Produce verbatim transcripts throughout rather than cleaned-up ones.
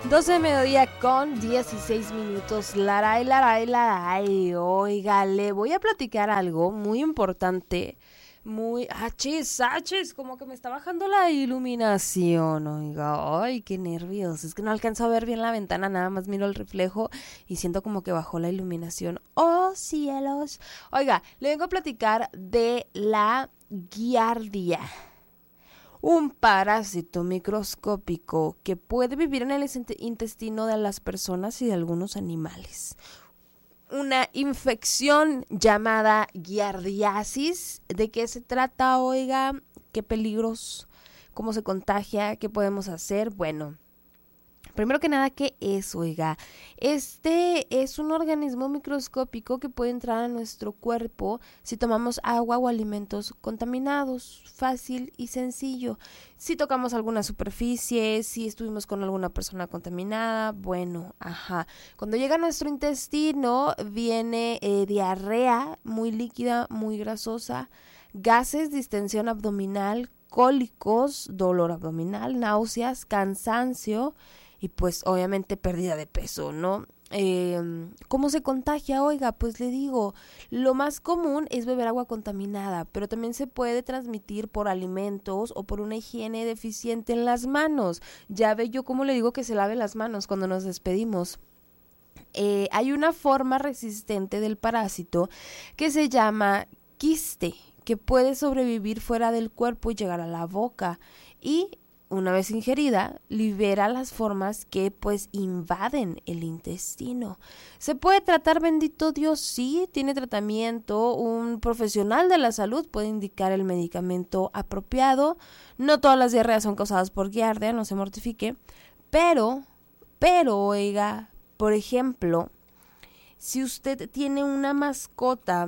doce de mediodía con dieciséis minutos. Laray, laray, laray. Oiga, le voy a platicar algo muy importante. Muy... Achis, achis, como que me está bajando la iluminación. Oiga, ay, qué nervios. Es que no alcanzo a ver bien la ventana, nada más miro el reflejo y siento como que bajó la iluminación. ¡Oh, cielos! Oiga, le vengo a platicar de la giardia. Un parásito microscópico que puede vivir en el intestino de las personas y de algunos animales. Una infección llamada giardiasis. ¿De qué se trata, oiga? ¿Qué peligros? ¿Cómo se contagia? ¿Qué podemos hacer? Bueno, primero que nada, ¿qué es, oiga? Este es un organismo microscópico que puede entrar a nuestro cuerpo si tomamos agua o alimentos contaminados. Fácil y sencillo. Si tocamos alguna superficie, si estuvimos con alguna persona contaminada, bueno, ajá. Cuando llega a nuestro intestino, viene eh, diarrea muy líquida, muy grasosa, gases, distensión abdominal, cólicos, dolor abdominal, náuseas, cansancio, y pues obviamente pérdida de peso, ¿no? Eh, ¿Cómo se contagia? Oiga, pues le digo, lo más común es beber agua contaminada, pero también se puede transmitir por alimentos o por una higiene deficiente en las manos. Ya ve yo cómo le digo que se lave las manos cuando nos despedimos. Eh, hay una forma resistente del parásito que se llama quiste, que puede sobrevivir fuera del cuerpo y llegar a la boca, y una vez ingerida, libera las formas que pues invaden el intestino. ¿Se puede tratar, bendito Dios? Sí, tiene tratamiento. Un profesional de la salud puede indicar el medicamento apropiado. No todas las diarreas son causadas por giardia, no se mortifique. Pero, pero, oiga, por ejemplo, si usted tiene una mascota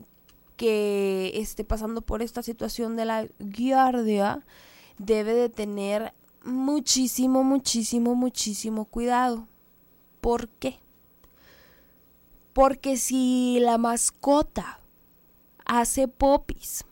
que esté pasando por esta situación de la giardia, debe de tener muchísimo, muchísimo, muchísimo cuidado. ¿Por qué? Porque si la mascota hace popis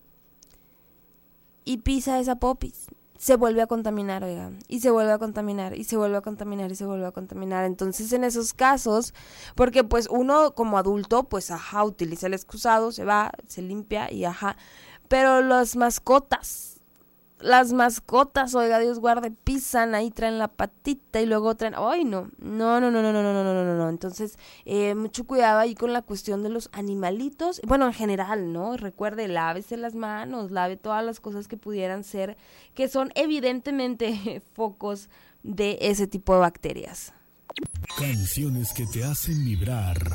y pisa esa popis, se vuelve a contaminar, oigan, y se vuelve a contaminar, y se vuelve a contaminar, y se vuelve a contaminar. Entonces, en esos casos, porque pues uno como adulto, pues ajá, utiliza el excusado, se va, se limpia y ajá, pero las mascotas, Las mascotas, oiga, Dios guarde, pisan, ahí traen la patita y luego traen... ¡Ay, no! No, no, no, no, no, no, no, no, no, no. Entonces, eh, mucho cuidado ahí con la cuestión de los animalitos. Bueno, en general, ¿no? Recuerde, lávese las manos, lave todas las cosas que pudieran ser, que son evidentemente focos de ese tipo de bacterias. Canciones que te hacen vibrar.